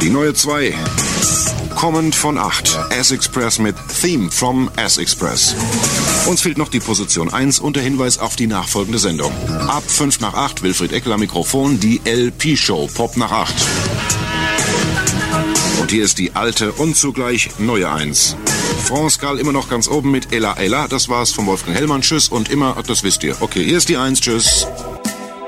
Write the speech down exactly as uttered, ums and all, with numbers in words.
Die neue zwei. Kommend von acht. S-Express mit Theme from S-Express. Uns fehlt noch die Position eins und der Hinweis auf die nachfolgende Sendung. Ab fünf nach acht, Wilfried Eckel am Mikrofon, die L P-Show, Pop nach acht. Und hier ist die alte und zugleich neue eins. France Gall immer noch ganz oben mit Ella Ella. Das war's von Wolfgang Hellmann. Tschüss und immer, das wisst ihr. Okay, hier ist die eins. Tschüss.